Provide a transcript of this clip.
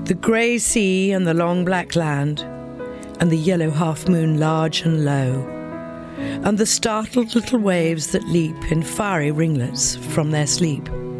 The grey sea and the long black land, and the yellow half-moon large and low, and the startled little waves that leap in fiery ringlets from their sleep.